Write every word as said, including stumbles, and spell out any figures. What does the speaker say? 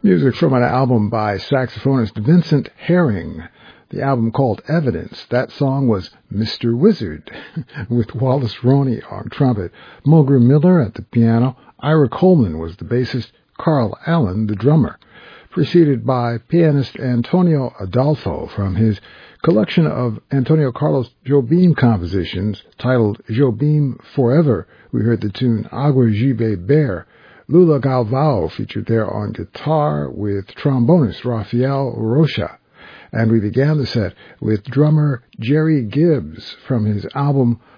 Music from an album by saxophonist Vincent Herring. The album called Evidence. That song was Mister Wizard with Wallace Roney on trumpet, Mulgrew Miller at the piano, Ira Coleman was the bassist, Carl Allen the drummer, preceded by pianist Antonio Adolfo from his collection of Antonio Carlos Jobim compositions titled Jobim Forever. We heard the tune Agua Jibe Bear. Lula Galvao featured there on guitar with trombonist Rafael Rocha. And we began the set with drummer Jerry Gibbs from his album